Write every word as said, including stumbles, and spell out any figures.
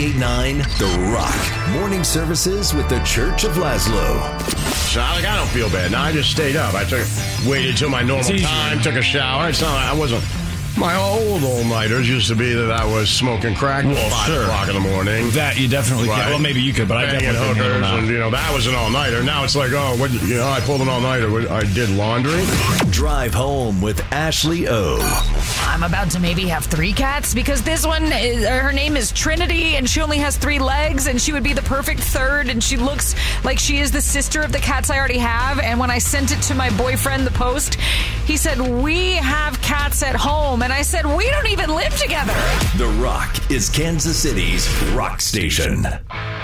ninety-eight point nine The Rock. Morning services with the Church of Laszlo. So like, I don't feel bad. Now I just stayed up. I took waited till my normal time, took a shower. It's not like I wasn't. My old all-nighters used to be that I was smoking crack at well, five sure. o'clock in the morning. That you definitely Right. can. Well, maybe you could, but I Banging definitely couldn't hookers, handle and that. you know that was an all-nighter. Now it's like, oh, what, you know, I pulled an all-nighter. I did laundry. Drive home with Ashley O. I'm about to maybe have three cats because this one, is, her name is Trinity, and she only has three legs, and she would be the perfect third, and she looks like she is the sister of the cats I already have. And when I sent it to my boyfriend, the post, he said, we have cats at home. And I said, we don't even live together. The Rock is Kansas City's rock station.